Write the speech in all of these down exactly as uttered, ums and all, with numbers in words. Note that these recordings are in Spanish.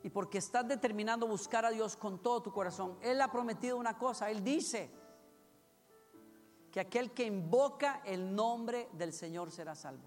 y porque estás determinado a buscar a Dios con todo tu corazón, Él ha prometido una cosa. Él dice que aquel que invoca el nombre del Señor será salvo.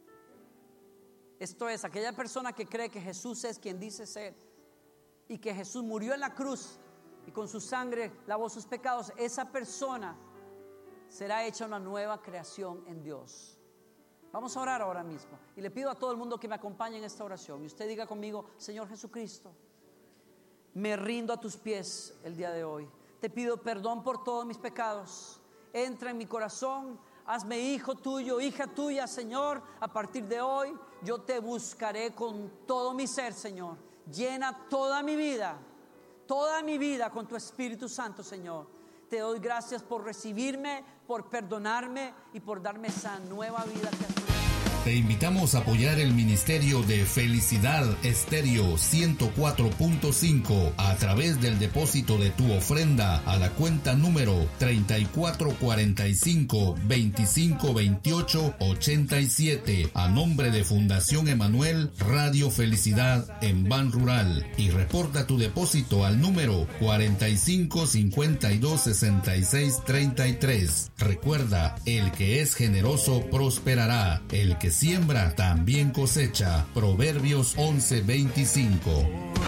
Esto es, aquella persona que cree que Jesús es quien dice ser y que Jesús murió en la cruz y con su sangre lavó sus pecados, esa persona será hecha una nueva creación en Dios. Vamos a orar ahora mismo y le pido a todo el mundo que me acompañe en esta oración y usted diga conmigo: Señor Jesucristo, me rindo a tus pies el día de hoy. Te pido perdón por todos mis pecados. Entra en mi corazón, hazme hijo tuyo, hija tuya, Señor. A partir de hoy yo te buscaré con todo mi ser, Señor. Llena toda mi vida, toda mi vida con tu Espíritu Santo, Señor. Te doy gracias por recibirme, por perdonarme y por darme esa nueva vida que has dado. Te invitamos a apoyar el ministerio de Felicidad Estéreo ciento cuatro punto cinco a través del depósito de tu ofrenda a la cuenta número treinta y cuatro cuarenta y cinco veinticinco veintiocho ochenta y siete a nombre de Fundación Emanuel Radio Felicidad en Ban Rural, y reporta tu depósito al número cuarenta y cinco cincuenta y dos sesenta y seis treinta y tres. Recuerda, el que es generoso prosperará, el que siembra también cosecha. Proverbios once veinticinco.